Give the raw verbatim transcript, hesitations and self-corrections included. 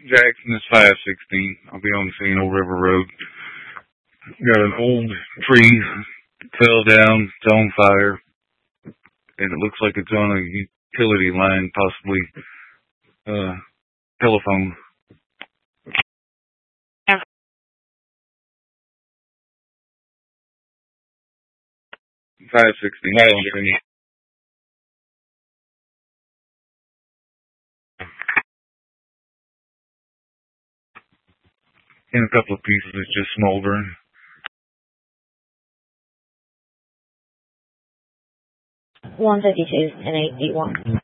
Jackson is five sixteen. I'll be on the scene, Old River Road. Got an old tree, fell down, it's on fire, and it looks like it's on a utility line, possibly uh, telephone. five sixteen. In a couple of pieces, it's just smoldering. one fifty-two and eighty-one.